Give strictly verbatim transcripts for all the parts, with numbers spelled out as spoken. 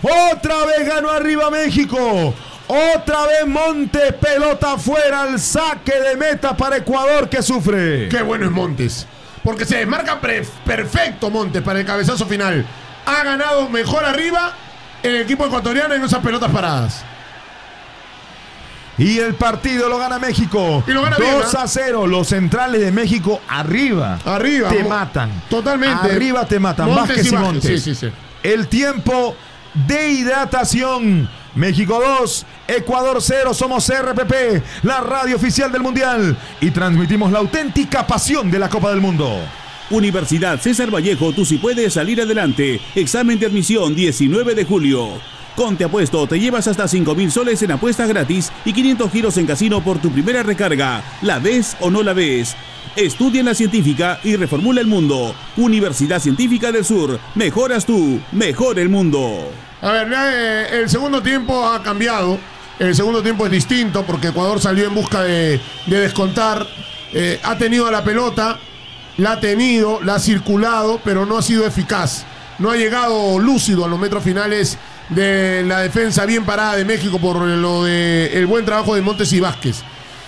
Otra vez ganó arriba México. Otra vez Montes, pelota afuera, al saque de meta para Ecuador que sufre. Qué bueno es Montes, porque se desmarca perfecto Montes para el cabezazo final. Ha ganado mejor arriba el equipo ecuatoriano en esas pelotas paradas. Y el partido lo gana México. Y lo gana dos a cero. Los centrales de México arriba. Arriba. Te matan. Totalmente. Arriba te matan. Montes Vázquez y, y Vázquez. Montes. Sí, sí, sí. El tiempo de hidratación. México dos, Ecuador cero. Somos R P P, la radio oficial del Mundial. Y transmitimos la auténtica pasión de la Copa del Mundo. Universidad César Vallejo, tú sí puedes salir adelante. Examen de admisión diecinueve de julio. Con Te Apuesto te llevas hasta cinco mil soles en apuestas gratis y quinientos giros en casino por tu primera recarga. ¿La ves o no la ves? Estudia en la científica y reformula el mundo. Universidad Científica del Sur. Mejoras tú, mejora el mundo. A ver, eh, el segundo tiempo ha cambiado. El segundo tiempo es distinto porque Ecuador salió en busca de, de descontar. Eh, ha tenido la pelota, la ha tenido, la ha circulado, pero no ha sido eficaz. No ha llegado lúcido a los metros finales de la defensa bien parada de México por lo de el buen trabajo de Montes y Vázquez.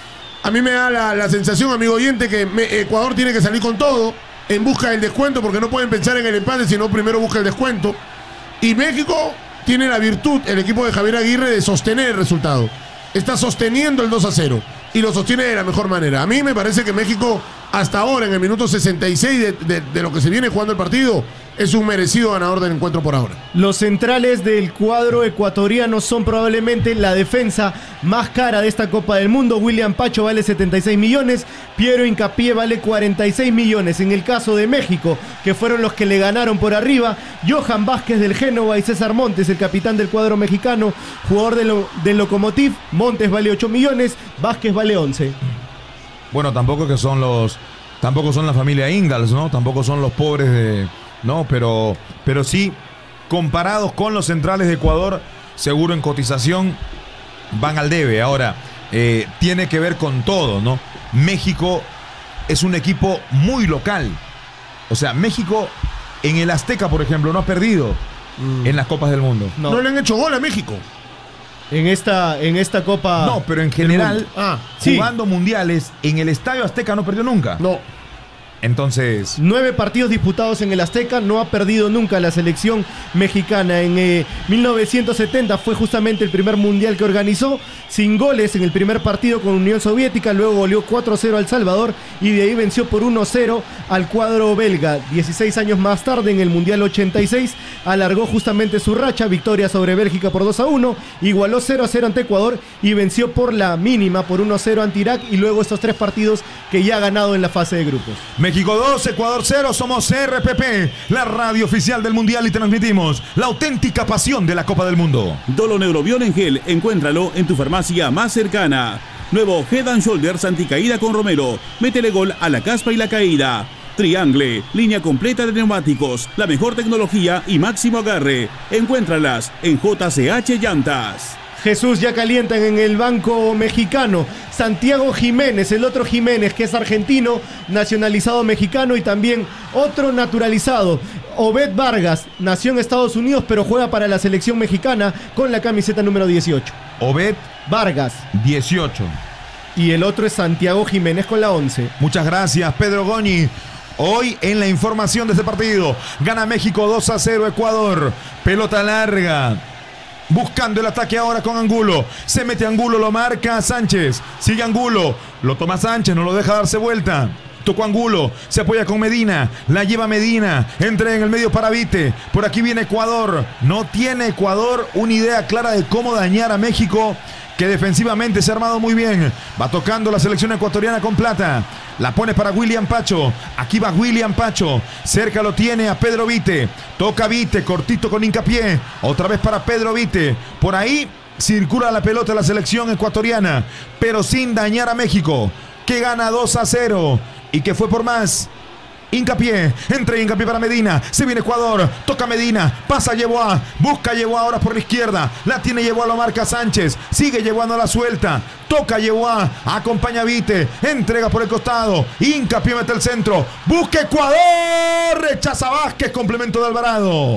A mí me da la, la sensación, amigo oyente, que me, Ecuador tiene que salir con todo en busca del descuento, porque no pueden pensar en el empate, sino primero busca el descuento. Y México tiene la virtud, el equipo de Javier Aguirre, de sostener el resultado. Está sosteniendo el dos a cero y lo sostiene de la mejor manera. A mí me parece que México, hasta ahora, en el minuto sesenta y seis de, de, de lo que se viene jugando el partido, es un merecido ganador del encuentro por ahora. Los centrales del cuadro ecuatoriano son probablemente la defensa más cara de esta Copa del Mundo. William Pacho vale setenta y seis millones, Piero Hincapié vale cuarenta y seis millones. En el caso de México, que fueron los que le ganaron por arriba, Johan Vázquez del Génova y César Montes, el capitán del cuadro mexicano, jugador del lo, de Lokomotiv. Montes vale ocho millones, Vázquez vale once. Bueno, tampoco que son los, tampoco son la familia Ingalls, ¿no? Tampoco son los pobres de... No, pero, pero sí, comparados con los centrales de Ecuador, seguro en cotización van al debe. Ahora, eh, tiene que ver con todo, ¿no? México es un equipo muy local. O sea, México en el Azteca, por ejemplo, no ha perdido mm. en las Copas del Mundo. No. no le han hecho gol a México. En esta, en esta Copa... No, pero en general, ah, jugando sí. mundiales, en el Estadio Azteca no perdió nunca. No. Entonces... Nueve partidos disputados en el Azteca, no ha perdido nunca la selección mexicana. En eh, mil novecientos setenta fue justamente el primer mundial que organizó, sin goles en el primer partido con Unión Soviética, luego goleó cuatro a cero al Salvador y de ahí venció por uno a cero al cuadro belga. dieciséis años más tarde, en el Mundial ochenta y seis, alargó justamente su racha, victoria sobre Bélgica por dos a uno, igualó cero a cero ante Ecuador y venció por la mínima por uno a cero ante Irak, y luego estos tres partidos que ya ha ganado en la fase de grupos. México dos, Ecuador cero, somos R P P, la radio oficial del Mundial, y transmitimos la auténtica pasión de la Copa del Mundo. Doloneurobion en gel, encuéntralo en tu farmacia más cercana. Nuevo Head and Shoulders anticaída con Romero, métele gol a la caspa y la caída. Triangle, línea completa de neumáticos, la mejor tecnología y máximo agarre. Encuéntralas en J C H Llantas. Jesús, ya calientan en el banco mexicano. Santiago Jiménez, el otro Jiménez, que es argentino, nacionalizado mexicano, y también otro naturalizado, Obed Vargas, nació en Estados Unidos pero juega para la selección mexicana con la camiseta número dieciocho. Obed Vargas, dieciocho. Y el otro es Santiago Jiménez con la once. Muchas gracias, Pedro Goñi. Hoy en la información de este partido, gana México dos a cero Ecuador. Pelota larga, buscando el ataque ahora con Angulo. Se mete Angulo, lo marca Sánchez. Sigue Angulo, lo toma Sánchez, no lo deja darse vuelta. Tocó Angulo, se apoya con Medina, la lleva Medina, entra en el medio para Vite. Por aquí viene Ecuador. No tiene Ecuador una idea clara de cómo dañar a México, que defensivamente se ha armado muy bien. Va tocando la selección ecuatoriana con Plata. La pone para William Pacho. Aquí va William Pacho. Cerca lo tiene a Pedro Vite. Toca Vite, cortito con Hincapié. Otra vez para Pedro Vite. Por ahí circula la pelota de la selección ecuatoriana, pero sin dañar a México, que gana dos a cero y que fue por más. Hincapié, entre Hincapié para Medina, se viene Ecuador, toca Medina, pasa Yeboah, busca Yeboah ahora por la izquierda, la tiene Yeboah, lo marca Sánchez, sigue Yeboah, no la suelta, toca Yeboah, acompaña a Vite, entrega por el costado, Hincapié mete el centro, busca Ecuador, rechaza Vázquez, complemento de Alvarado.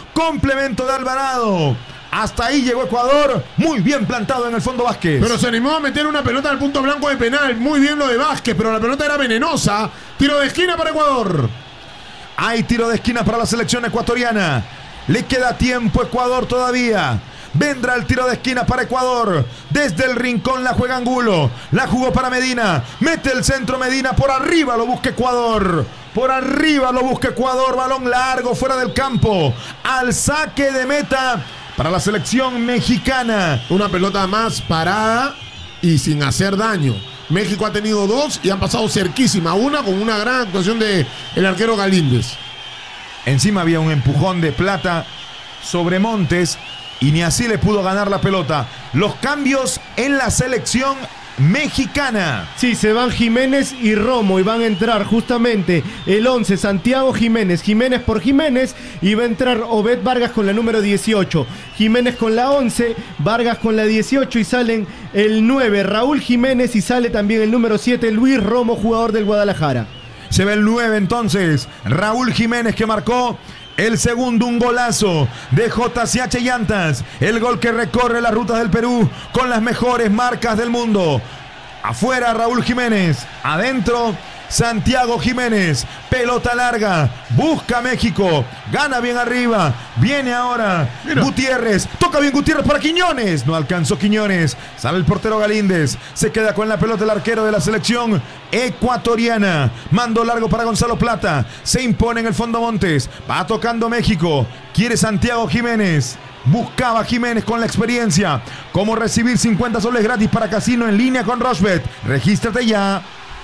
Complemento de Alvarado. Hasta ahí llegó Ecuador, muy bien plantado en el fondo Vázquez. Pero se animó a meter una pelota al punto blanco de penal. Muy bien lo de Vázquez, pero la pelota era venenosa. Tiro de esquina para Ecuador. Hay tiro de esquina para la selección ecuatoriana. Le queda tiempo a Ecuador todavía. Vendrá el tiro de esquina para Ecuador. Desde el rincón la juega Angulo. La jugó para Medina. Mete el centro Medina. Por arriba lo busca Ecuador. Por arriba lo busca Ecuador. Balón largo fuera del campo. Al saque de meta para la selección mexicana. Una pelota más parada y sin hacer daño. México ha tenido dos y han pasado cerquísima. Una con una gran actuación de el arquero Galíndez. Encima había un empujón de Plata sobre Montes y ni así le pudo ganar la pelota. Los cambios en la selección mexicana. Sí, se van Jiménez y Romo y van a entrar justamente el once, Santiago Jiménez, Jiménez por Jiménez, y va a entrar Obed Vargas con la número dieciocho, Jiménez con la once, Vargas con la dieciocho y salen el nueve, Raúl Jiménez, y sale también el número siete, Luis Romo, jugador del Guadalajara. Se ve el nueve entonces, Raúl Jiménez, que marcó el segundo, un golazo de J C H Llantas. El gol que recorre las rutas del Perú con las mejores marcas del mundo. Afuera Raúl Jiménez, adentro Santiago Jiménez. Pelota larga, busca México, gana bien arriba, viene ahora Mira. Gutiérrez, toca bien Gutiérrez para Quiñones, no alcanzó Quiñones, sale el portero Galíndez, se queda con la pelota el arquero de la selección ecuatoriana. Mando largo para Gonzalo Plata, se impone en el fondo Montes, va tocando México, quiere Santiago Jiménez. Buscaba Jiménez con la experiencia. Cómo recibir cincuenta soles gratis para casino en línea con Rochbet. Regístrate ya.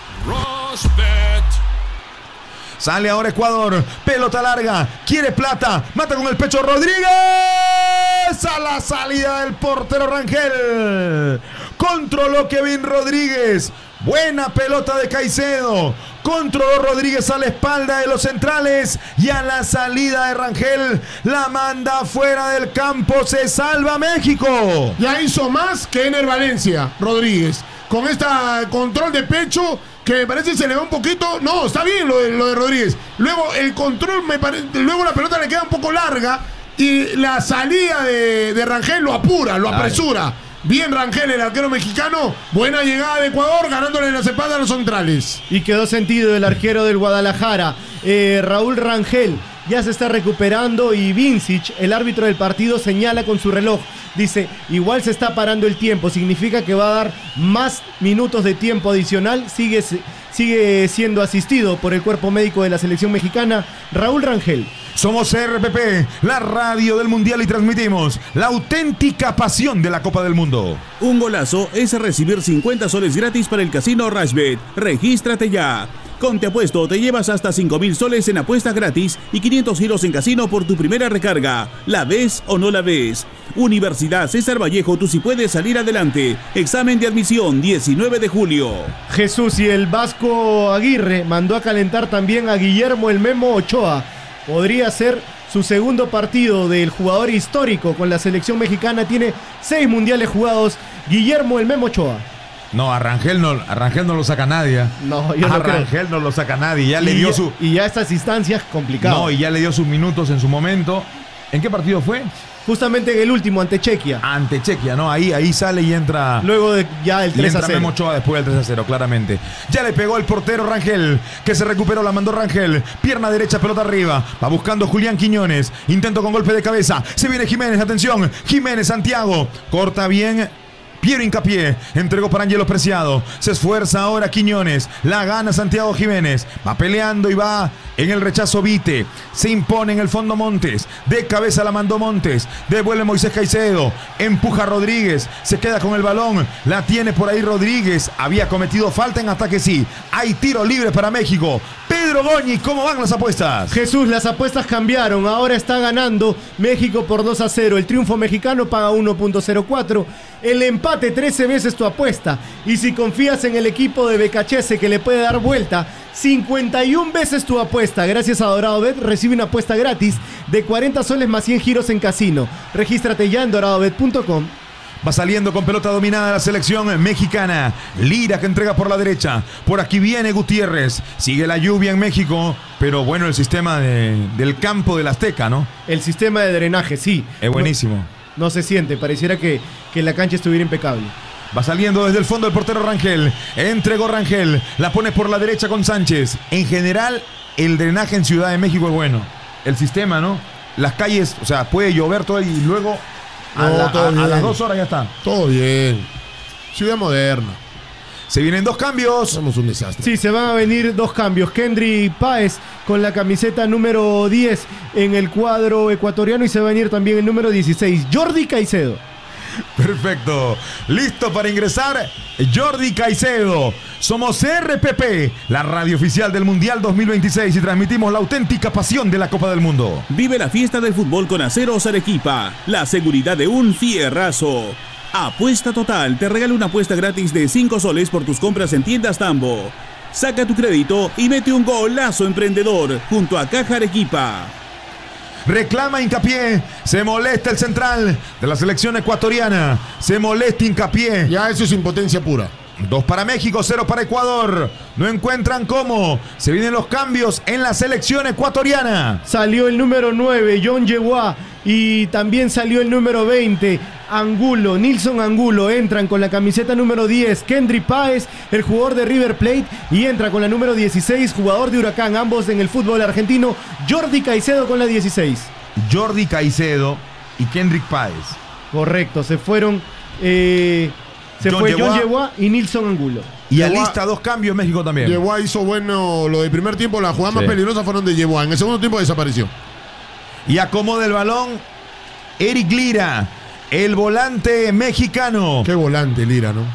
Rochbet. Sale ahora Ecuador. Pelota larga. Quiere Plata. Mata con el pecho Rodríguez. A la salida del portero Rangel. Controló Kevin Rodríguez. Buena pelota de Caicedo. Controló Rodríguez a la espalda de los centrales. Y a la salida de Rangel la manda fuera del campo. Se salva México. Ya hizo más que Ener Valencia, Rodríguez. Con este control de pecho que me parece se le va un poquito. No, está bien lo de, lo de Rodríguez. Luego el control, me parece, luego la pelota le queda un poco larga. Y la salida de, de Rangel lo apura, lo apresura. Ay. Bien Rangel, el arquero mexicano. Buena llegada de Ecuador, ganándole en las espaldas a los centrales. Y quedó sentido el arquero del Guadalajara, eh, Raúl Rangel. Ya se está recuperando y Vincic, el árbitro del partido, señala con su reloj. Dice, igual se está parando el tiempo. Significa que va a dar más minutos de tiempo adicional. Sigue, sigue siendo asistido por el cuerpo médico de la selección mexicana, Raúl Rangel. Somos R P P, la radio del Mundial, y transmitimos la auténtica pasión de la Copa del Mundo. Un golazo es recibir cincuenta soles gratis para el casino Rashbet. Regístrate ya. Con Te Apuesto te llevas hasta cinco mil soles en apuestas gratis y quinientos giros en casino por tu primera recarga. ¿La ves o no la ves? Universidad César Vallejo, tú sí puedes salir adelante. Examen de admisión diecinueve de julio. Jesús, y el Vasco Aguirre mandó a calentar también a Guillermo el Memo Ochoa. Podría ser su segundo partido del jugador histórico con la selección mexicana. Tiene seis mundiales jugados. Guillermo el Memo Ochoa. No, a Rangel no, a Rangel no lo saca nadie. No, yo a no Rangel creo. no lo saca nadie. Ya y le dio ya, su. Y ya estas instancias complicadas. No, y ya le dio sus minutos en su momento. ¿En qué partido fue? Justamente en el último, ante Chequia. Ante Chequia, ¿no? Ahí, ahí sale y entra. Luego de ya el tres a cero. Y entra Memo Ochoa después del tres a cero, claramente. Ya le pegó el portero Rangel, que se recuperó, la mandó Rangel. Pierna derecha, pelota arriba. Va buscando Julián Quiñones. Intento con golpe de cabeza. Se viene Jiménez, atención. Jiménez, Santiago. Corta bien Piero Hincapié, entregó para Ángelo Preciado. Se esfuerza ahora Quiñones. La gana Santiago Jiménez. Va peleando y va en el rechazo Vite. Se impone en el fondo Montes. De cabeza la mandó Montes. Devuelve Moisés Caicedo. Empuja Rodríguez. Se queda con el balón. La tiene por ahí Rodríguez. Había cometido falta en ataque, sí. Hay tiro libre para México. Pedro Goñi, ¿cómo van las apuestas? Jesús, las apuestas cambiaron. Ahora está ganando México por dos a cero. El triunfo mexicano paga uno punto cero cuatro. El empate trece veces tu apuesta. Y si confías en el equipo de Becachese que le puede dar vuelta, cincuenta y una veces tu apuesta. Gracias a Dorado Bet recibe una apuesta gratis de cuarenta soles más cien giros en casino. Regístrate ya en dorado bet punto com. Va saliendo con pelota dominada la selección mexicana. Lira que entrega por la derecha. Por aquí viene Gutiérrez. Sigue la lluvia en México. Pero bueno, el sistema de, del campo del Azteca, ¿no? El sistema de drenaje, sí. Es buenísimo. No, no se siente. Pareciera que, que la cancha estuviera impecable. Va saliendo desde el fondo el portero Rangel. Entregó Rangel. La pone por la derecha con Sánchez. En general, el drenaje en Ciudad de México es bueno. El sistema, ¿no? Las calles, o sea, puede llover todo y luego a, No, la- todo a- a bien. las dos horas ya está. Todo bien. Ciudad moderna. Se vienen dos cambios. Somos un desastre. Sí, se van a venir dos cambios. Kendry Páez con la camiseta número diez en el cuadro ecuatoriano y se va a venir también el número dieciséis, Jordi Caicedo. Perfecto. Listo para ingresar Jordi Caicedo. Somos R P P, la radio oficial del Mundial dos mil veintiséis y transmitimos la auténtica pasión de la Copa del Mundo. Vive la fiesta del fútbol con Aceros Arequipa, la seguridad de un fierrazo. Apuesta Total te regala una apuesta gratis de cinco soles por tus compras en tiendas Tambo. Saca tu crédito y mete un golazo emprendedor junto a Caja Arequipa. Reclama Hincapié. Se molesta el central de la selección ecuatoriana. Se molesta Hincapié. Ya eso es impotencia pura. Dos para México, cero para Ecuador. No encuentran cómo. Se vienen los cambios en la selección ecuatoriana. Salió el número nueve, John Yeguá, y también salió el número veinte, Angulo, Nilson Angulo. Entran con la camiseta número diez, Kendry Páez, el jugador de River Plate, y entra con la número dieciséis, jugador de Huracán, ambos en el fútbol argentino, Jordi Caicedo con la dieciséis. Jordi Caicedo y Kendrick Páez. Correcto, se fueron... eh, se John fue Yeguá. John Yeguá y Nilson Angulo. Y Yeguá- alista dos cambios México también. Yeguá hizo bueno lo del primer tiempo. Las jugadas Sí. más peligrosas fueron de Yeguá. En el segundo tiempo desapareció. Y acomoda el balón Eric Lira, el volante mexicano. Qué volante, Lira, ¿no?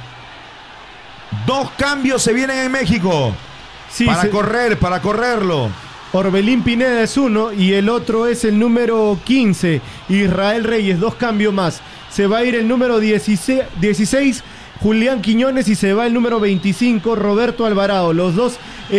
Dos cambios se vienen en México. Sí, para se- correr, para correrlo. Orbelín Pineda es uno y el otro es el número quince, Israel Reyes, dos cambios más. Se va a ir el número dieciséis, dieciséis, Julián Quiñones, y se va el número veinticinco, Roberto Alvarado. Los dos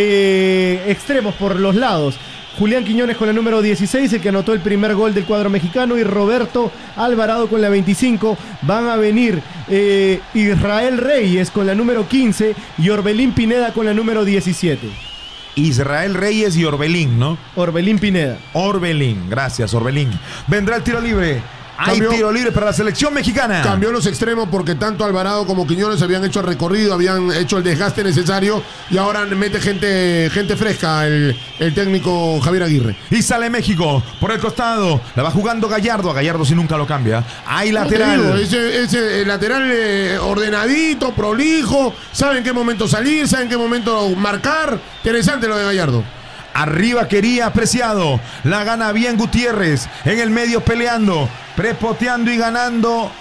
eh, extremos por los lados. Julián Quiñones con la número dieciséis, el que anotó el primer gol del cuadro mexicano, y Roberto Alvarado con la veinticinco. Van a venir eh, Israel Reyes con la número quince y Orbelín Pineda con la número diecisiete. Israel Reyes y Orbelín, ¿no? Orbelín Pineda. Orbelín, gracias Orbelín. Vendrá el tiro libre. Hay Cambió- tiro libre para la selección mexicana. Cambió los extremos porque tanto Alvarado como Quiñones habían hecho el recorrido, habían hecho el desgaste necesario y ahora mete gente, gente fresca el, el técnico Javier Aguirre. Y sale México por el costado. La va jugando Gallardo. A Gallardo si nunca lo cambia. Hay No te digo, lateral. ese, ese lateral eh, ordenadito, prolijo, sabe en qué momento salir, sabe en qué momento marcar. Interesante lo de Gallardo. Arriba quería Apreciado. La gana bien Gutiérrez. En el medio peleando. Prepoteando y ganando.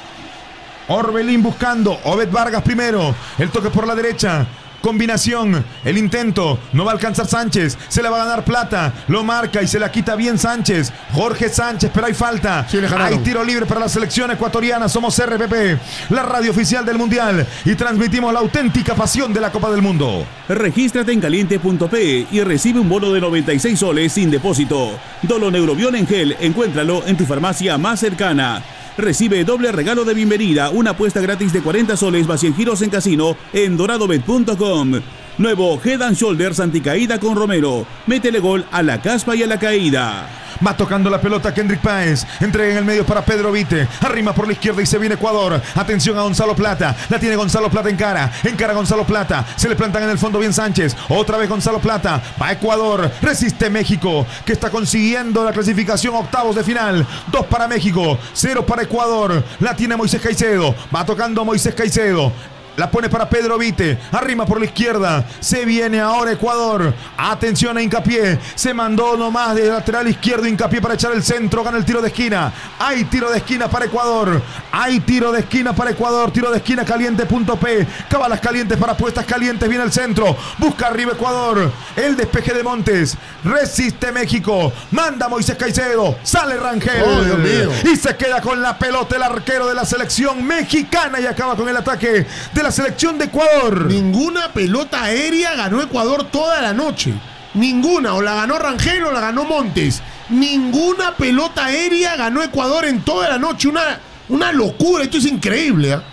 Orbelín buscando. Obed Vargas primero. El toque por la derecha. Combinación, el intento, no va a alcanzar Sánchez, se le va a ganar Plata, lo marca y se la quita bien Sánchez, Jorge Sánchez, pero hay falta, Sí, le ganaron. hay tiro libre para la selección ecuatoriana. Somos R P P, la radio oficial del Mundial, y transmitimos la auténtica pasión de la Copa del Mundo. Regístrate en caliente punto pe y recibe un bono de noventa y seis soles sin depósito. Doloneurobión en gel, encuéntralo en tu farmacia más cercana. Recibe doble regalo de bienvenida, una apuesta gratis de cuarenta soles más cien giros en casino en doradobet punto com. Nuevo Head and Shoulders anticaída con Romero. Métele gol a la caspa y a la caída. Va tocando la pelota Kendrick Páez. Entrega en el medio para Pedro Vite. Arrima por la izquierda y se viene Ecuador. Atención a Gonzalo Plata. La tiene Gonzalo Plata en cara. En cara Gonzalo Plata. Se le plantan en el fondo bien Sánchez. Otra vez Gonzalo Plata. Va Ecuador. Resiste México, que está consiguiendo la clasificación a octavos de final. Dos para México. Cero para Ecuador. La tiene Moisés Caicedo. Va tocando Moisés Caicedo. La pone para Pedro Vite. Arrima por la izquierda. Se viene ahora Ecuador. Atención a Hincapié. Se mandó nomás de lateral izquierdo Hincapié para echar el centro. Gana el tiro de esquina. Hay tiro de esquina para Ecuador. Hay tiro de esquina para Ecuador. Tiro de esquina caliente punto pe. Cabalas calientes para apuestas calientes. Viene el centro. Busca arriba Ecuador. El despeje de Montes. Resiste México. Manda Moisés Caicedo. Sale Rangel. Oh, Dios mío. Y se queda con la pelota el arquero de la selección mexicana y acaba con el ataque de la selección de Ecuador. Ninguna pelota aérea ganó Ecuador toda la noche. Ninguna. O la ganó Rangel o la ganó Montes. Ninguna pelota aérea ganó Ecuador en toda la noche. Una Una locura, esto es increíble, ¿eh?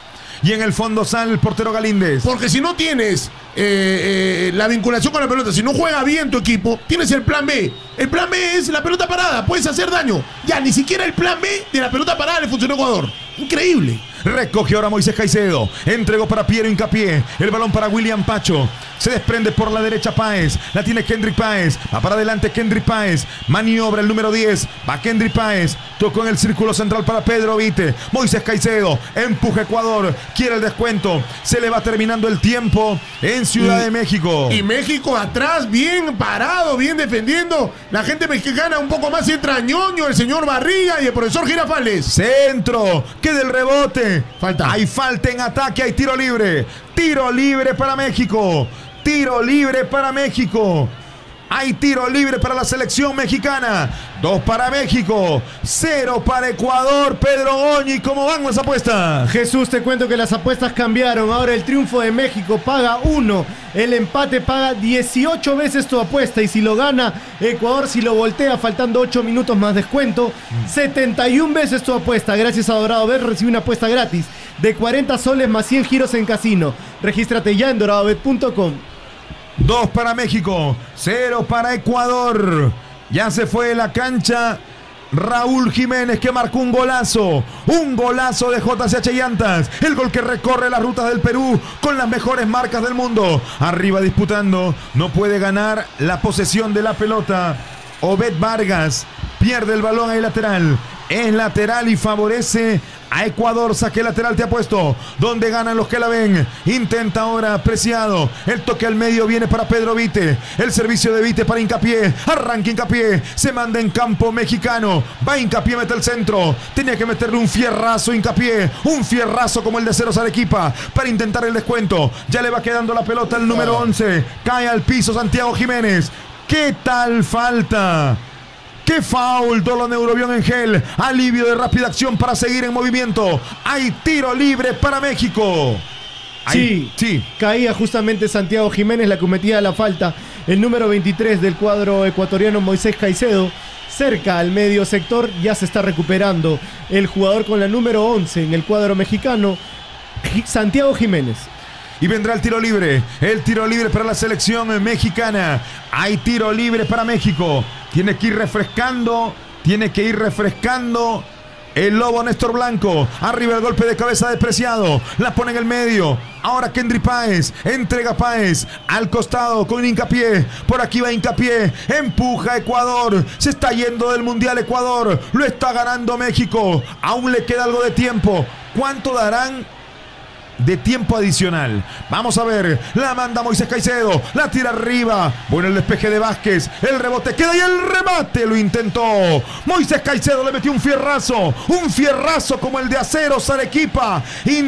Y en el fondo sale el portero Galíndez. Porque si no tienes eh, eh, la vinculación con la pelota, si no juega bien tu equipo, tienes el plan B. El plan B es la pelota parada, puedes hacer daño. Ya, ni siquiera el plan B de la pelota parada le funcionó a Ecuador. Increíble. Recoge ahora Moisés Caicedo. Entregó para Piero Hincapié. El balón para William Pacho. Se desprende por la derecha Páez. La tiene Kendrick Páez. Va para adelante Kendrick Páez. Maniobra el número diez. Va Kendrick Páez. Tocó en el círculo central para Pedro Vite. Moisés Caicedo. Empuja Ecuador. Quiere el descuento. Se le va terminando el tiempo en Ciudad y, de México. Y México atrás, bien parado, bien defendiendo. La gente mexicana un poco más entra Ñoño, el señor Barriga y el profesor Girafales. Centro. Queda el rebote. Falta. Hay falta en ataque, hay tiro libre. Tiro libre para México. Tiro libre para México. Hay tiro libre para la selección mexicana. Dos para México. Cero para Ecuador. Pedro Goñi, ¿cómo van las apuestas? Jesús, te cuento que las apuestas cambiaron. Ahora el triunfo de México paga uno. El empate paga dieciocho veces tu apuesta. Y si lo gana Ecuador, si lo voltea faltando ocho minutos más descuento, setenta y una veces tu apuesta. Gracias a Dorado Bet recibe una apuesta gratis de cuarenta soles más cien giros en casino. Regístrate ya en dorado bet punto com. Dos para México, cero para Ecuador. Ya se fue de la cancha Raúl Jiménez, que marcó un golazo. Un golazo de J C H Llantas. El gol que recorre las rutas del Perú con las mejores marcas del mundo. Arriba disputando. No puede ganar la posesión de la pelota. Obed Vargas pierde el balón ahí lateral. Es lateral y favorece a Ecuador. Saque lateral te ha puesto. Donde ganan los que la ven. Intenta ahora Preciado. El toque al medio viene para Pedro Vite. El servicio de Vite para Hincapié. Arranca Hincapié. Se manda en campo mexicano. Va Hincapié, mete el centro. Tenía que meterle un fierrazo Hincapié. Un fierrazo como el de Ceros Arequipa para intentar el descuento. Ya le va quedando la pelota al número once. Cae al piso Santiago Jiménez. ¿Qué tal falta? ¡Qué foul! Dolo Neurobión en gel. Alivio de rápida acción para seguir en movimiento. Hay tiro libre para México. Sí, sí, caía justamente Santiago Jiménez, la cometía la falta. El número veintitrés del cuadro ecuatoriano, Moisés Caicedo. Cerca al medio sector, ya se está recuperando el jugador con la número once en el cuadro mexicano, Santiago Jiménez. Y vendrá el tiro libre. El tiro libre para la selección mexicana. Hay tiro libre para México. Tiene que ir refrescando. Tiene que ir refrescando. El lobo Néstor Blanco. Arriba el golpe de cabeza de Preciado. La pone en el medio. Ahora Kendrick Páez. Entrega Páez. Al costado con Hincapié. Por aquí va Hincapié. Empuja Ecuador. Se está yendo del Mundial Ecuador. Lo está ganando México. Aún le queda algo de tiempo. ¿Cuánto darán de tiempo adicional? Vamos a ver. La manda Moisés Caicedo. La tira arriba. Bueno el despeje de Vázquez. El rebote queda y el remate lo intentó. Moisés Caicedo le metió un fierrazo. Un fierrazo como el de Aceros Arequipa.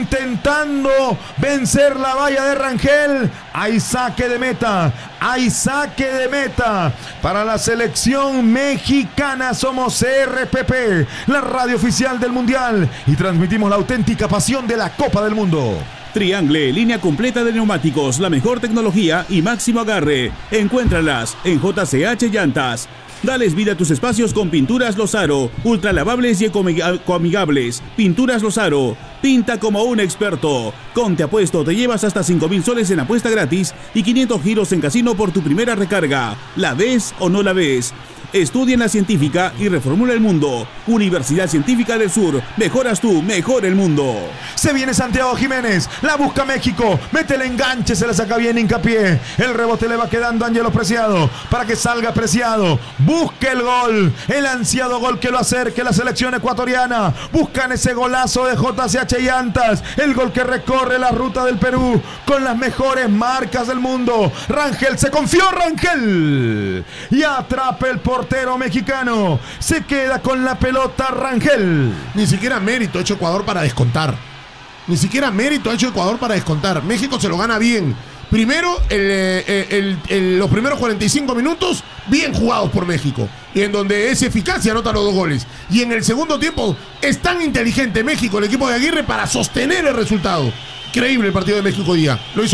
Intentando vencer la valla de Rangel. Hay saque de meta. Hay saque de meta para la selección mexicana. Somos C R P P, la radio oficial del Mundial. Y transmitimos la auténtica pasión de la Copa del Mundo. Triangle, línea completa de neumáticos, la mejor tecnología y máximo agarre. Encuéntralas en J C H Llantas. Dales vida a tus espacios con Pinturas Lozaro, ultra lavables y ecoamigables. Pinturas Lozaro, pinta como un experto. Con Te Apuesto te llevas hasta cinco mil soles en apuesta gratis y quinientos giros en casino por tu primera recarga. ¿La ves o no la ves? Estudia en la científica y reformula el mundo. Universidad Científica del Sur. Mejoras tú, mejor el mundo. Se viene Santiago Jiménez. La busca México. Mete el enganche. Se la saca bien Hincapié. El rebote le va quedando a Ángelo Preciado. Para que salga Preciado. Busque el gol. El ansiado gol que lo acerque la selección ecuatoriana. Buscan ese golazo de J C H Llantas. El gol que recorre la ruta del Perú. Con las mejores marcas del mundo. Rangel. Se confió Rangel. Y atrapa el portero. Portero mexicano. Se queda con la pelota Rangel. Ni siquiera mérito ha hecho Ecuador para descontar. Ni siquiera mérito ha hecho Ecuador para descontar. México se lo gana bien. Primero, el, el, el, el, los primeros cuarenta y cinco minutos, bien jugados por México. Y en donde es eficaz y anota los dos goles. Y en el segundo tiempo, es tan inteligente México, el equipo de Aguirre, para sostener el resultado. Increíble el partido de México hoy día. Lo hizo bien.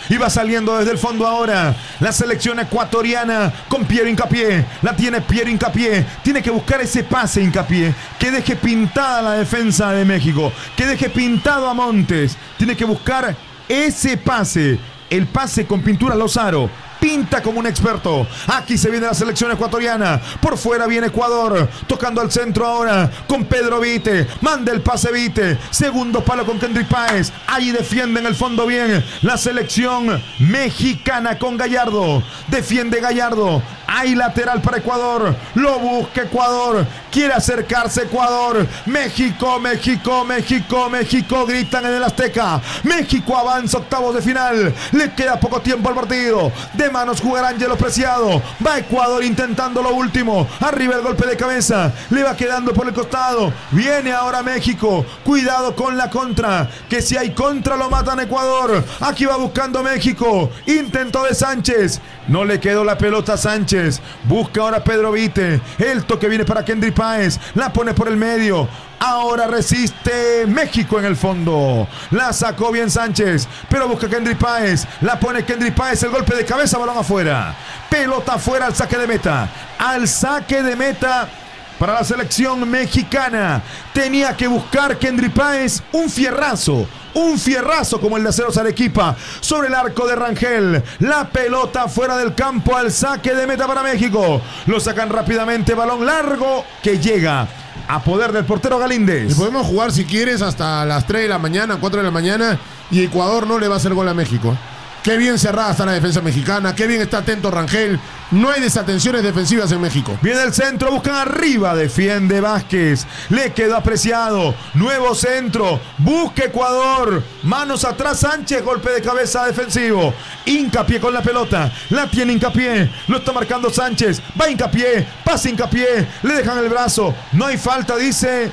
Y va saliendo desde el fondo ahora la selección ecuatoriana con Piero Hincapié. La tiene Piero Hincapié. Tiene que buscar ese pase Hincapié que deje pintada la defensa de México, que deje pintado a Montes. Tiene que buscar ese pase. El pase con pintura Lozaro. Pinta como un experto. Aquí se viene la selección ecuatoriana. Por fuera viene Ecuador. Tocando al centro ahora con Pedro Vite. Manda el pase Vite. Segundo palo con Kendrick Páez. Ahí defiende en el fondo bien la selección mexicana con Gallardo. Defiende Gallardo. Hay lateral para Ecuador. Lo busca Ecuador. Quiere acercarse Ecuador. México, México, México, México. Gritan en el Azteca. México avanza octavos de final. Le queda poco tiempo al partido. De manos jugará Ángelo Preciado. Va Ecuador intentando lo último. Arriba el golpe de cabeza. Le va quedando por el costado. Viene ahora México. Cuidado con la contra. Que si hay contra lo matan Ecuador. Aquí va buscando México. Intento de Sánchez. No le quedó la pelota a Sánchez. Busca ahora Pedro Vite. El toque viene para Kendrick Páez. La pone por el medio. Ahora resiste México en el fondo. La sacó bien Sánchez. Pero busca Kendrick Páez. La pone Kendrick Páez. El golpe de cabeza. Balón afuera. Pelota afuera al saque de meta. Al saque de meta para la selección mexicana. Tenía que buscar Kendrick Páez un fierrazo. Un fierrazo como el de Aceros Arequipa sobre el arco de Rangel. La pelota fuera del campo al saque de meta para México. Lo sacan rápidamente. Balón largo que llega a poder del portero Galíndez. Y podemos jugar si quieres hasta las tres de la mañana, cuatro de la mañana. Y Ecuador no le va a hacer gol a México. Qué bien cerrada está la defensa mexicana. Qué bien está atento Rangel. No hay desatenciones defensivas en México. Viene el centro, buscan arriba. Defiende Vázquez. Le quedó apreciado. Nuevo centro. Busca Ecuador. Manos atrás Sánchez. Golpe de cabeza defensivo. Hincapié con la pelota. La tiene Hincapié. Lo está marcando Sánchez. Va Hincapié. Pasa Hincapié. Le dejan el brazo. No hay falta, dice.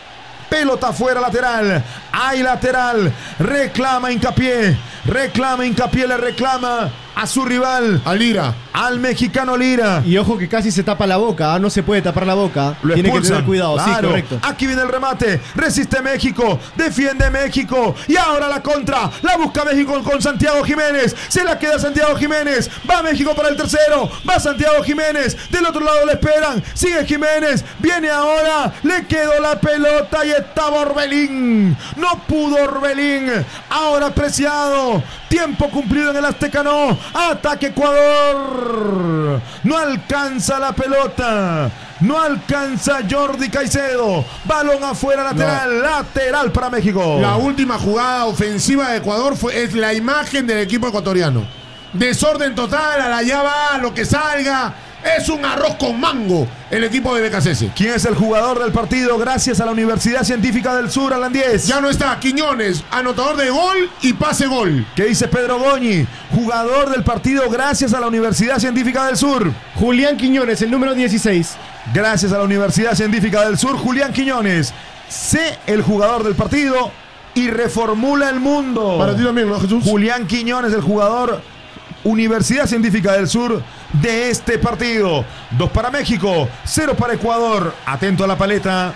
Pelota afuera, lateral. Hay lateral. Reclama Hincapié. Reclama Hincapié. Le reclama a su rival. A Lira. Al mexicano Lira. Y ojo que casi se tapa la boca. ¿eh? No se puede tapar la boca. Lo Tiene expulsan. que tener cuidado. Claro. Sí, correcto. Aquí viene el remate. Resiste México. Defiende México. Y ahora la contra. La busca México con Santiago Jiménez. Se la queda Santiago Jiménez. Va México para el tercero. Va Santiago Jiménez. Del otro lado le esperan. Sigue Jiménez. Viene ahora. Le quedó la pelota y estaba Orbelín. No pudo Orbelín. Ahora Preciado. Tiempo cumplido en el Azteca. No. Ataque Ecuador. No alcanza la pelota. No alcanza Jordi Caicedo. Balón afuera, lateral. No. Lateral para México. La última jugada ofensiva de Ecuador fue, es la imagen del equipo ecuatoriano. Desorden total, a la ya va, lo que salga. Es un arroz con mango el equipo de B K C S. ¿Quién es el jugador del partido? Gracias a la Universidad Científica del Sur, Alan diez. Ya no está Quiñones, anotador de gol y pase gol. ¿Qué dice Pedro Goñi? Jugador del partido gracias a la Universidad Científica del Sur. Julián Quiñones, el número dieciséis. Gracias a la Universidad Científica del Sur, Julián Quiñones. Sé el jugador del partido y reformula el mundo. Para ti también, ¿no, Jesús? Julián Quiñones, el jugador Universidad Científica del Sur de este partido. Dos para México, cero para Ecuador. Atento a la paleta.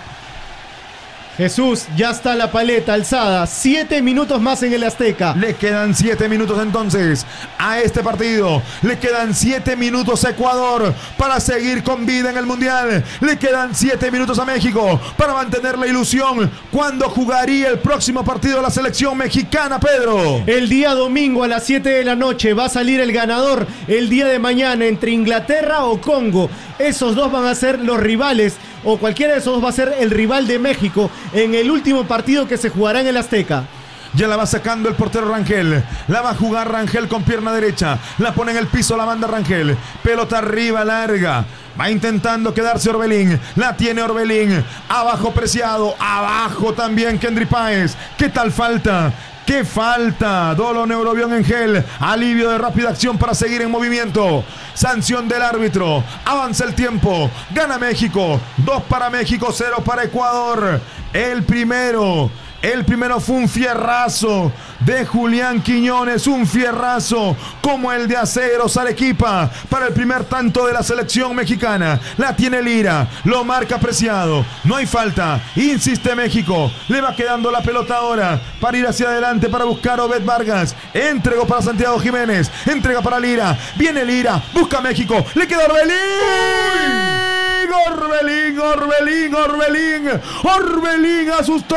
Jesús, ya está la paleta alzada. Siete minutos más en el Azteca. Le quedan siete minutos entonces a este partido. Le quedan siete minutos a Ecuador para seguir con vida en el Mundial. Le quedan siete minutos a México para mantener la ilusión. ¿Cuándo jugaría el próximo partido la selección mexicana, Pedro? El día domingo a las siete de la noche va a salir el ganador el día de mañana entre Inglaterra o Congo. Esos dos van a ser los rivales, o cualquiera de esos dos va a ser el rival de México en el último partido que se jugará en el Azteca. Ya la va sacando el portero Rangel. La va a jugar Rangel con pierna derecha. La pone en el piso, la manda Rangel. Pelota arriba, larga. Va intentando quedarse Orbelín. La tiene Orbelín. Abajo Preciado. Abajo también Kendrick Páez. ¿Qué tal falta? ¡Qué falta! Dolo Neurobión en gel. Alivio de rápida acción para seguir en movimiento. Sanción del árbitro. Avanza el tiempo. Gana México. Dos para México, cero para Ecuador. El primero El primero fue un fierrazo de Julián Quiñones, un fierrazo como el de Aceros Arequipa para el primer tanto de la selección mexicana. La tiene Lira, lo marca Preciado, no hay falta, insiste México, le va quedando la pelota ahora para ir hacia adelante para buscar a Obed Vargas. Entregó para Santiago Jiménez, entrega para Lira, viene Lira, busca a México, le queda Orbelín. Orbelín, Orbelín, Orbelín, Orbelín asustó,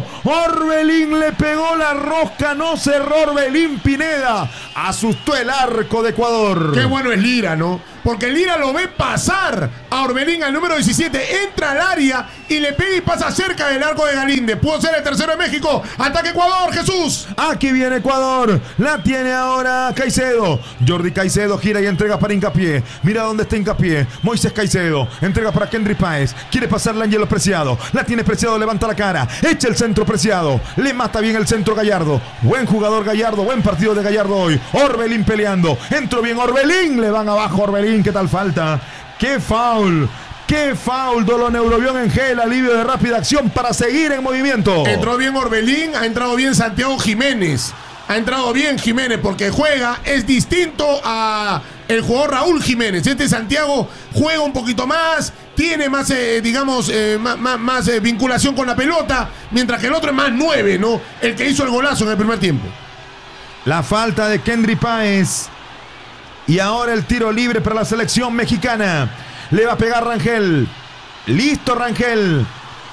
Orbelín le pegó la rosca, no cerró Orbelín Pineda, asustó el arco de Ecuador. Qué bueno es Lira, ¿no? Porque Lira lo ve pasar a Orbelín al número diecisiete, entra al área y le pega y pasa cerca del arco de Galíndez. Pudo ser el tercero de México. Ataque Ecuador, Jesús. Aquí viene Ecuador, la tiene ahora Caicedo. Jordi Caicedo gira y entrega para Hincapié. Mira dónde está Hincapié. Moisés Caicedo entrega para Kendry Páez. Quiere pasarla a Angelo Preciado. La tiene Preciado, levanta la cara. Echa el centro Preciado. Le mata bien el centro Gallardo. Buen jugador Gallardo, buen partido de Gallardo hoy. Orbelín peleando. Entró bien Orbelín. Le van abajo Orbelín. ¿Qué tal falta? ¡Qué foul! ¡Qué foul! Doloneurobión en gel, alivio de rápida acción para seguir en movimiento. Entró bien Orbelín, ha entrado bien Santiago Jiménez. Ha entrado bien Jiménez porque juega, es distinto a el jugador Raúl Jiménez. Este Santiago juega un poquito más, tiene más, eh, digamos, eh, más, más, más eh, vinculación con la pelota, mientras que el otro es más nueve, ¿no? El que hizo el golazo en el primer tiempo. La falta de Kendry Páez. Y ahora el tiro libre para la selección mexicana. Le va a pegar Rangel. Listo Rangel.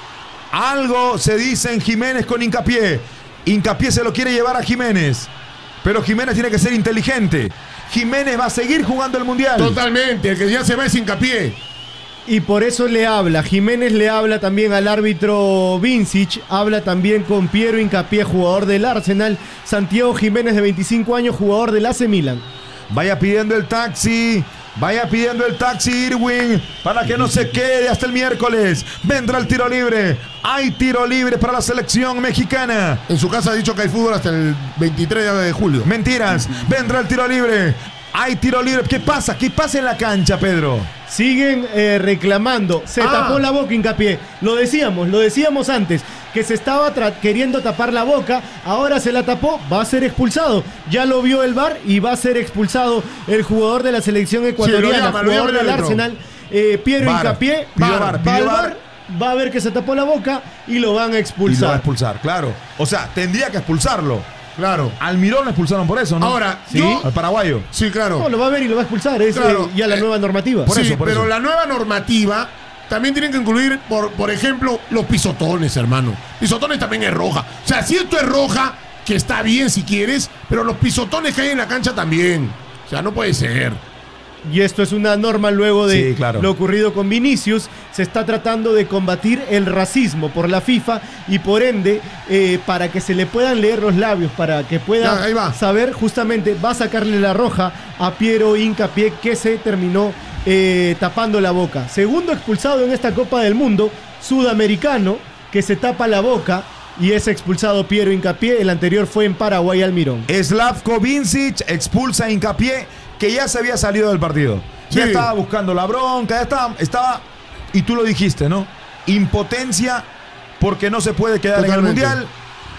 Algo se dice en Jiménez con Hincapié. Hincapié se lo quiere llevar a Jiménez. Pero Jiménez tiene que ser inteligente. Jiménez va a seguir jugando el Mundial. Totalmente, el que ya se va es Hincapié. Y por eso le habla. Jiménez le habla también al árbitro Vincic. Habla también con Piero Hincapié, jugador del Arsenal. Santiago Jiménez, de veinticinco años, jugador del A C Milan. Vaya pidiendo el taxi, vaya pidiendo el taxi Irwin para que no se quede hasta el miércoles. Vendrá el tiro libre. Hay tiro libre para la selección mexicana. En su casa ha dicho que hay fútbol hasta el veintitrés de julio. Mentiras. Vendrá el tiro libre. Hay tiro libre. ¿Qué pasa? ¿Qué pasa en la cancha, Pedro? Siguen eh, reclamando. Se ah. tapó la boca Hincapié. Lo decíamos, lo decíamos antes. Que se estaba queriendo tapar la boca. Ahora se la tapó. Va a ser expulsado. Ya lo vio el V A R y va a ser expulsado el jugador de la selección ecuatoriana. Sí, llama, jugador del Arsenal. Eh, Piero Var. Hincapié. Pidió Va, var, va pidió al var. V A R. Va a ver que se tapó la boca y lo van a expulsar. Y lo va a expulsar, claro. O sea, tendría que expulsarlo. Claro. Almirón lo expulsaron por eso, ¿no? Ahora, ¿sí? yo, al paraguayo. Sí, claro. No, lo va a ver y lo va a expulsar. Es claro. eh, ya la eh, nueva normativa. Por sí, eso, por pero eso. la nueva normativa también tienen que incluir, por, por ejemplo, los pisotones, hermano. Pisotones también es roja. O sea, si esto es roja, que está bien si quieres, pero los pisotones que hay en la cancha también. O sea, no puede ser. Y esto es una norma luego de sí, claro. lo ocurrido con Vinicius. Se está tratando de combatir el racismo por la FIFA y por ende, eh, para que se le puedan leer los labios, para que pueda ya, ahí va. saber, justamente va a sacarle la roja a Piero Hincapié, que se terminó eh, tapando la boca. Segundo expulsado en esta Copa del Mundo, sudamericano, que se tapa la boca y es expulsado Piero Hincapié. El anterior fue en Paraguay, Almirón. Slavko Vincic expulsa a Hincapié, que ya se había salido del partido. Sí. Ya estaba buscando la bronca, ya estaba, estaba, y tú lo dijiste, ¿no? Impotencia porque no se puede quedar Totalmente. en el Mundial.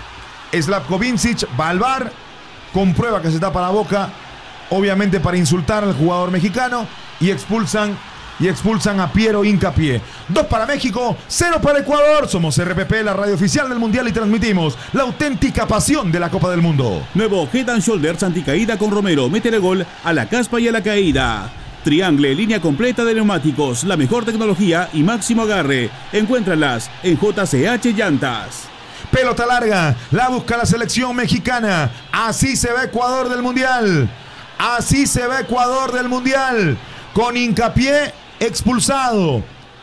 Slavko Vincic va al V A R, comprueba que se tapa la boca, obviamente para insultar al jugador mexicano, y expulsan y expulsan a Piero Hincapié. Dos para México, cero para Ecuador. Somos R P P, la radio oficial del Mundial, y transmitimos la auténtica pasión de la Copa del Mundo. Nuevo Head and Shoulders anticaída con Romero. Métele gol a la caspa y a la caída. Triangle, línea completa de neumáticos, la mejor tecnología y máximo agarre. Encuéntralas en J C H Llantas. Pelota larga, la busca la selección mexicana. Así se ve Ecuador del Mundial. Así se ve Ecuador del Mundial. Con Hincapié expulsado,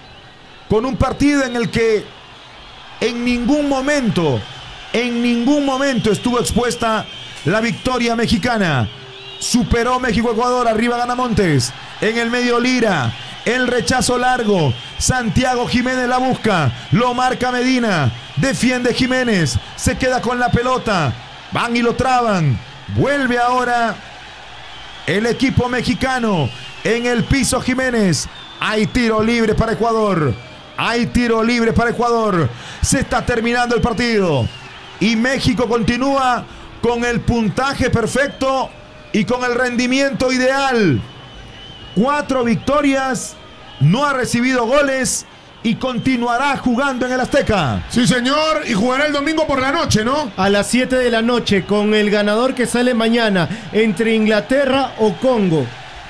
con un partido en el que en ningún momento, en ningún momento estuvo expuesta la victoria mexicana. Superó México-Ecuador, arriba gana Montes, en el medio Lira, el rechazo largo, Santiago Jiménez la busca, lo marca Medina, defiende Jiménez, se queda con la pelota, van y lo traban, vuelve ahora el equipo mexicano. En el piso Jiménez. Hay tiro libre para Ecuador. Hay tiro libre para Ecuador. Se está terminando el partido. y México continúa con el puntaje perfecto y con el rendimiento ideal. Cuatro victorias, no ha recibido goles y continuará jugando en el Azteca. Sí, señor, y jugará el domingo por la noche, ¿no? A las siete de la noche, con el ganador que sale mañana entre Inglaterra o Congo.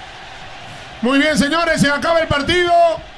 Muy bien, señores, se acaba el partido.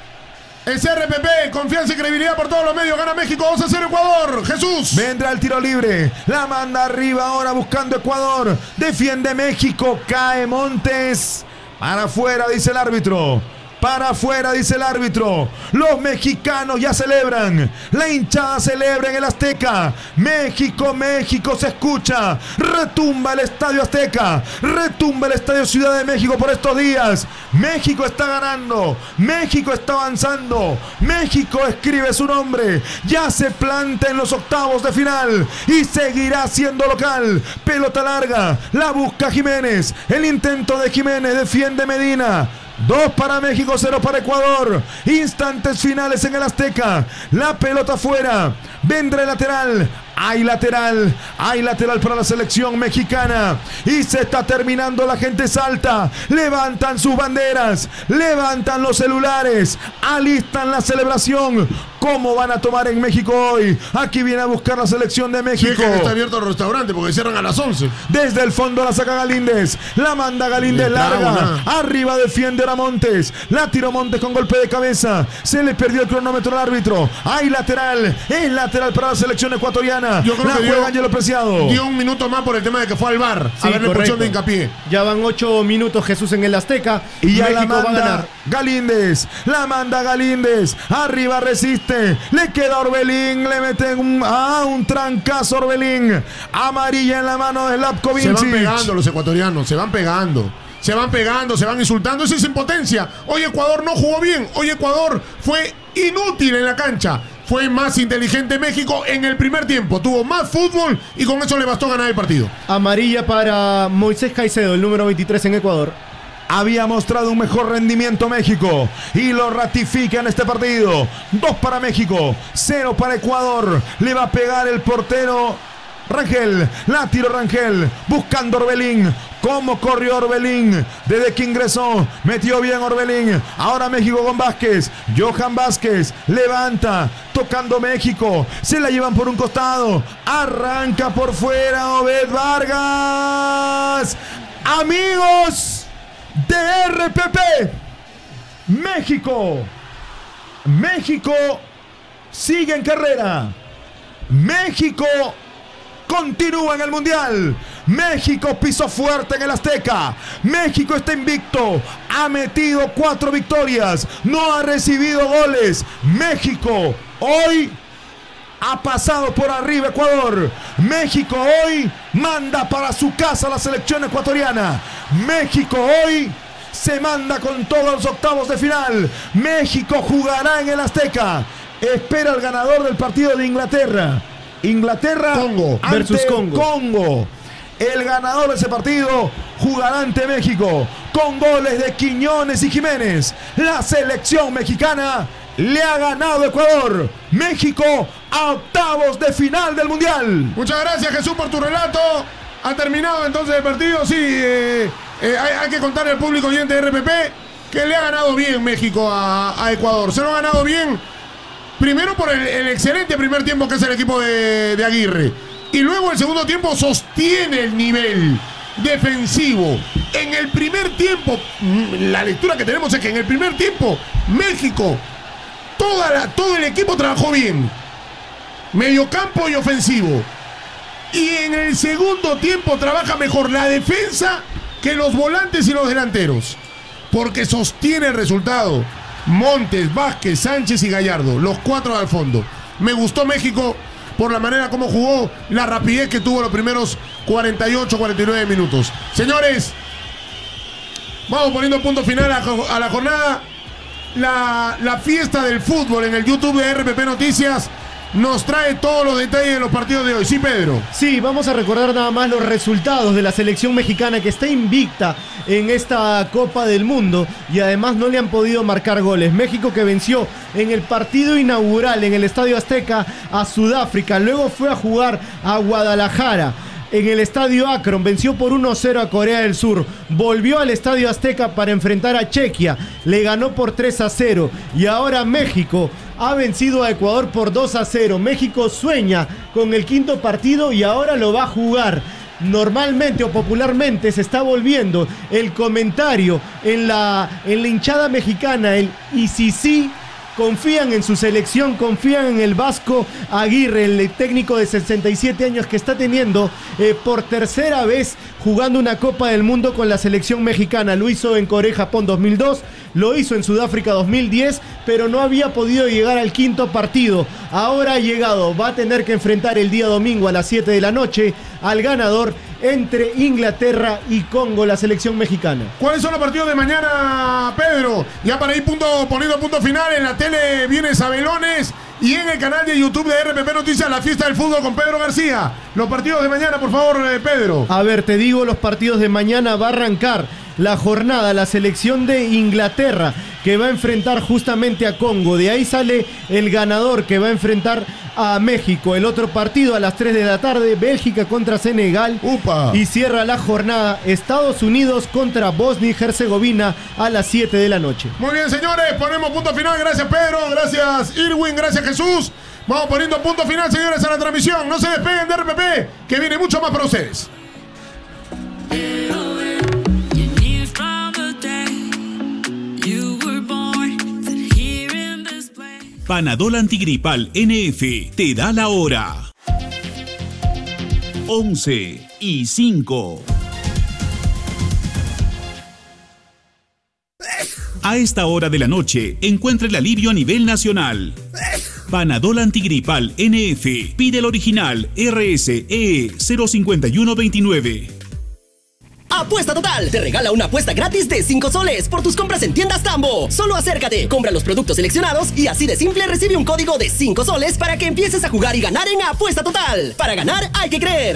Es R P P, confianza y credibilidad por todos los medios. Gana México dos a cero Ecuador. Jesús. Vendrá el tiro libre. La manda arriba ahora buscando Ecuador. Defiende México. Cae Montes. Para afuera, dice el árbitro. Para afuera, dice el árbitro. Los mexicanos ya celebran. La hinchada celebra en el Azteca. México, México se escucha. Retumba el Estadio Azteca. Retumba el Estadio Ciudad de México por estos días. México está ganando. México está avanzando. México escribe su nombre. Ya se planta en los octavos de final. Y seguirá siendo local. Pelota larga. La busca Jiménez. El intento de Jiménez. Defiende Medina. Dos para México, cero para Ecuador. Instantes finales en el Azteca. La pelota afuera. Vendrá el lateral. Hay lateral. Hay lateral para la selección mexicana. Y se está terminando. La gente salta. Levantan sus banderas. Levantan los celulares. Alistan la celebración. ¿Cómo van a tomar en México hoy? Aquí viene a buscar la selección de México. Sí, que está abierto el restaurante porque cierran a las once. Desde el fondo la saca Galíndez. La manda Galíndez larga. Arriba defiende ahora Montes. La tiró Montes con golpe de cabeza. Se le perdió el cronómetro al árbitro. Hay lateral. Es lateral para la selección ecuatoriana. Yo creo la que juega dio, Ángelo Preciado. Dio un minuto más por el tema de que fue al V A R. Sí, a ver la posición de hincapié. Ya van ocho minutos Jesús en el Azteca. Y ya México la manda va a ganar. Galíndez. La manda Galíndez. Arriba resiste. Le queda Orbelín. Le meten un, ah, un trancazo Orbelín. Amarilla en la mano de Latko Vincic. Se van pegando los ecuatorianos. Se van pegando. Se van pegando, se van insultando. Esa es impotencia. Hoy Ecuador no jugó bien. Hoy Ecuador fue inútil en la cancha. Fue más inteligente México en el primer tiempo. Tuvo más fútbol y con eso le bastó ganar el partido. Amarilla para Moisés Caicedo, el número veintitrés en Ecuador. Había mostrado un mejor rendimiento México y lo ratifica en este partido. Dos para México, cero para Ecuador. Le va a pegar el portero Rangel. La tiró Rangel buscando Orbelín. ¿Cómo corrió Orbelín? Desde que ingresó, metió bien Orbelín. Ahora México con Vázquez. Johan Vázquez levanta, tocando México. Se la llevan por un costado. Arranca por fuera Obed Vargas. Amigos de R P P, México. México sigue en carrera. México continúa en el Mundial. México pisó fuerte en el Azteca. México está invicto. Ha metido cuatro victorias. No ha recibido goles. México hoy ha pasado por arriba Ecuador. México hoy manda para su casa a la selección ecuatoriana. México hoy se manda con todos los octavos de final. México jugará en el Azteca. Espera el ganador del partido de Inglaterra. Inglaterra Congo versus Congo. Congo. El ganador de ese partido jugará ante México con goles de Quiñones y Jiménez. La selección mexicana le ha ganado a Ecuador. México a octavos de final del Mundial. Muchas gracias Jesús por tu relato. Ha terminado entonces el partido. Sí, eh, eh, hay, hay que contarle al público oyente de R P P que le ha ganado bien México a, a Ecuador. Se lo ha ganado bien. Primero por el, el excelente primer tiempo que es el equipo de, de Aguirre. Y luego el segundo tiempo sostiene el nivel defensivo. En el primer tiempo, la lectura que tenemos es que en el primer tiempo, México, toda la, todo el equipo trabajó bien. Mediocampo y ofensivo. Y en el segundo tiempo trabaja mejor la defensa que los volantes y los delanteros. Porque sostiene el resultado. Montes, Vázquez, Sánchez y Gallardo, los cuatro al fondo. Me gustó México por la manera como jugó, la rapidez que tuvo los primeros cuarenta y ocho, cuarenta y nueve minutos. Señores, vamos poniendo punto final a, a la jornada. La, la fiesta del fútbol en el YouTube de R P P Noticias nos trae todos los detalles de los partidos de hoy. Sí, Pedro. Sí, vamos a recordar nada más los resultados de la selección mexicana que está invicta en esta Copa del Mundo y además no le han podido marcar goles. México que venció en el partido inaugural en el Estadio Azteca a Sudáfrica, luego fue a jugar a Guadalajara. En el Estadio Akron venció por uno a cero a Corea del Sur. Volvió al Estadio Azteca para enfrentar a Chequia. Le ganó por tres a cero. Y ahora México ha vencido a Ecuador por dos a cero. México sueña con el quinto partido y ahora lo va a jugar. Normalmente o popularmente se está volviendo el comentario en la, en la hinchada mexicana, el y si sí. Confían en su selección, confían en el Vasco Aguirre, el técnico de sesenta y siete años que está teniendo eh, por tercera vez jugando una Copa del Mundo con la selección mexicana. Lo hizo en Corea-Japón dos mil dos, lo hizo en Sudáfrica dos mil diez, pero no había podido llegar al quinto partido. Ahora ha llegado, va a tener que enfrentar el día domingo a las siete de la noche al ganador entre Inglaterra y Congo, la selección mexicana. ¿Cuáles son los partidos de mañana, Pedro? Ya para ir punto, poniendo punto final, en la tele viene Sabelones y en el canal de YouTube de R P P Noticias, la fiesta del fútbol con Pedro García. Los partidos de mañana, por favor, eh, Pedro. A ver, te digo, los partidos de mañana va a arrancar la jornada, la selección de Inglaterra, que va a enfrentar justamente a Congo. De ahí sale el ganador que va a enfrentar a México. El otro partido a las tres de la tarde, Bélgica contra Senegal. Upa. Y cierra la jornada Estados Unidos contra Bosnia y Herzegovina a las siete de la noche. Muy bien, señores, ponemos punto final. Gracias, Pedro. Gracias, Irwin. Gracias, Jesús. Vamos poniendo punto final, señores, a la transmisión. No se despeguen de R P P, que viene mucho más para ustedes. Panadol Antigripal N F te da la hora. once y cinco. A esta hora de la noche, encuentra el alivio a nivel nacional. Panadol Antigripal N F. Pide el original R S E cero cinco uno dos nueve. Apuesta Total te regala una apuesta gratis de cinco soles por tus compras en tiendas Tambo. Solo acércate, compra los productos seleccionados y así de simple recibe un código de cinco soles para que empieces a jugar y ganar en Apuesta Total. Para ganar hay que creer.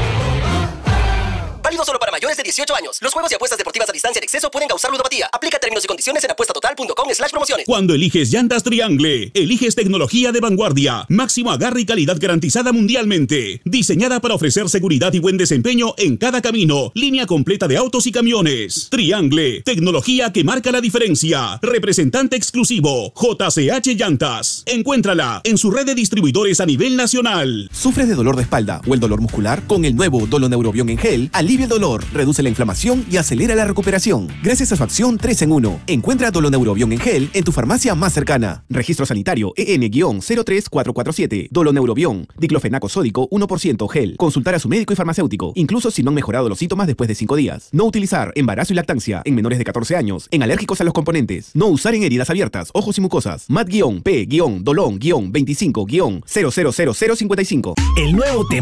Válido solo para mayores de dieciocho años. Los juegos y apuestas deportivas a distancia en exceso pueden causar ludopatía. Aplica términos y condiciones en apuesta total punto com slash promociones. Cuando eliges llantas Triangle, eliges tecnología de vanguardia, máximo agarre y calidad garantizada mundialmente. Diseñada para ofrecer seguridad y buen desempeño en cada camino. Línea completa de autos y camiones. Triangle, tecnología que marca la diferencia. Representante exclusivo, J C H Llantas. Encuéntrala en su red de distribuidores a nivel nacional. ¿Sufres de dolor de espalda o el dolor muscular? Con el nuevo Doloneurobion en gel, alivia el dolor, reduce la inflamación y acelera la recuperación. Gracias a su acción tres en uno. Encuentra Doloneurobion en gel en tu farmacia más cercana. Registro sanitario E N cero tres cuatro cuatro siete. Doloneurobion, diclofenaco sódico uno por ciento gel. Consultar a su médico y farmacéutico, incluso si no han mejorado los síntomas después de cinco días. No utilizar embarazo y lactancia en menores de catorce años, en alérgicos a los componentes. No usar en heridas abiertas, ojos y mucosas. M A T P Dolon veinticinco cero cero cero cincuenta y cinco. El nuevo